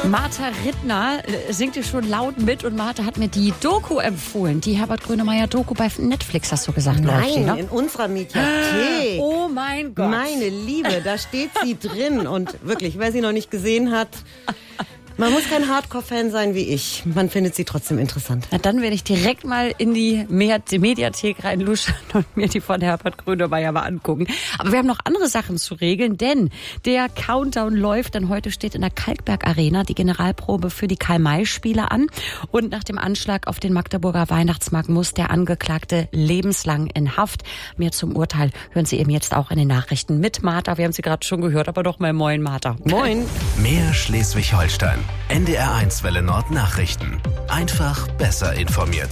Martha Rittner singt hier schon laut mit und Martha hat mir die Doku empfohlen. Die Herbert Grönemeyer-Doku bei Netflix, hast du gesagt. Nein, ne? in unserer Mediathek. Oh mein Gott. Meine Liebe, da steht sie drin. Und wirklich, wer sie noch nicht gesehen hat, man muss kein Hardcore-Fan sein wie ich. Man findet sie trotzdem interessant. Na, dann werde ich direkt mal in die Mediathek reinluschern und mir die von Herbert Grönemeyer mal angucken. Aber wir haben noch andere Sachen zu regeln, denn der Countdown läuft. Denn heute steht in der Kalkberg Arena die Generalprobe für die Karl-May-Spiele an. Und nach dem Anschlag auf den Magdeburger Weihnachtsmarkt muss der Angeklagte lebenslang in Haft. Mehr zum Urteil hören Sie eben jetzt auch in den Nachrichten mit Martha. Wir haben sie gerade schon gehört, aber doch mal moin, Martha. Moin. Mehr Schleswig-Holstein. NDR1 Welle Nord Nachrichten. Einfach besser informiert.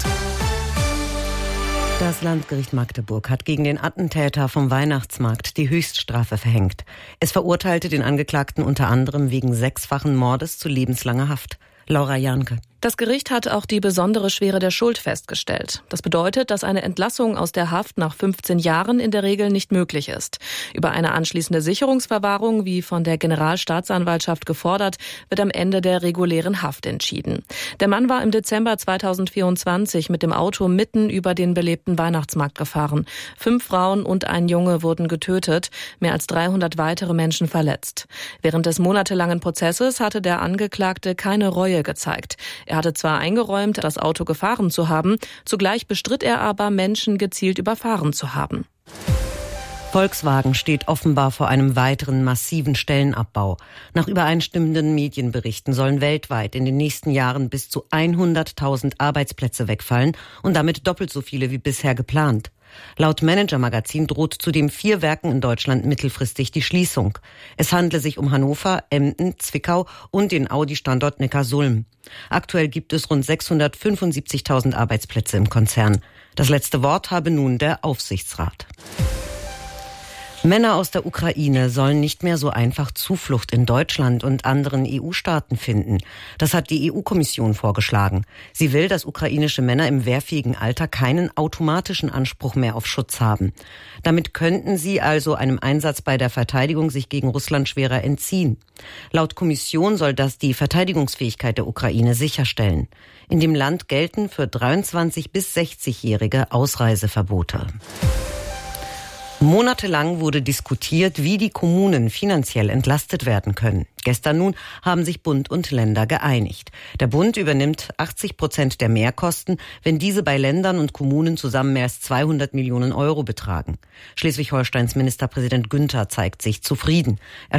Das Landgericht Magdeburg hat gegen den Attentäter vom Weihnachtsmarkt die Höchststrafe verhängt. Es verurteilte den Angeklagten unter anderem wegen 6-fachen Mordes zu lebenslanger Haft. Laura Janke. Das Gericht hat auch die besondere Schwere der Schuld festgestellt. Das bedeutet, dass eine Entlassung aus der Haft nach 15 Jahren in der Regel nicht möglich ist. Über eine anschließende Sicherungsverwahrung, wie von der Generalstaatsanwaltschaft gefordert, wird am Ende der regulären Haft entschieden. Der Mann war im Dezember 2024 mit dem Auto mitten über den belebten Weihnachtsmarkt gefahren. 5 Frauen und ein Junge wurden getötet, mehr als 300 weitere Menschen verletzt. Während des monatelangen Prozesses hatte der Angeklagte keine Reue gezeigt. Er hatte zwar eingeräumt, das Auto gefahren zu haben, zugleich bestritt er aber, Menschen gezielt überfahren zu haben. Volkswagen steht offenbar vor einem weiteren massiven Stellenabbau. Nach übereinstimmenden Medienberichten sollen weltweit in den nächsten Jahren bis zu 100.000 Arbeitsplätze wegfallen und damit doppelt so viele wie bisher geplant. Laut Manager-Magazin droht zudem 4 Werken in Deutschland mittelfristig die Schließung. Es handle sich um Hannover, Emden, Zwickau und den Audi-Standort Neckarsulm. Aktuell gibt es rund 675.000 Arbeitsplätze im Konzern. Das letzte Wort habe nun der Aufsichtsrat. Männer aus der Ukraine sollen nicht mehr so einfach Zuflucht in Deutschland und anderen EU-Staaten finden. Das hat die EU-Kommission vorgeschlagen. Sie will, dass ukrainische Männer im wehrfähigen Alter keinen automatischen Anspruch mehr auf Schutz haben. Damit könnten sie also einem Einsatz bei der Verteidigung sich gegen Russland schwerer entziehen. Laut Kommission soll das die Verteidigungsfähigkeit der Ukraine sicherstellen. In dem Land gelten für 23- bis 60-Jährige Ausreiseverbote. Monatelang wurde diskutiert, wie die Kommunen finanziell entlastet werden können. Gestern nun haben sich Bund und Länder geeinigt. Der Bund übernimmt 80% der Mehrkosten, wenn diese bei Ländern und Kommunen zusammen mehr als 200 Millionen Euro betragen. Schleswig-Holsteins Ministerpräsident Günther zeigt sich zufrieden. Er